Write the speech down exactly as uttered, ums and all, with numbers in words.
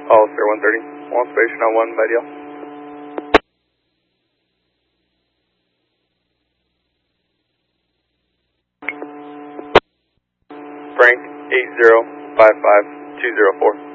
Hollister one thirty, one station on one, by deal. Frank eight zero five five two zero four.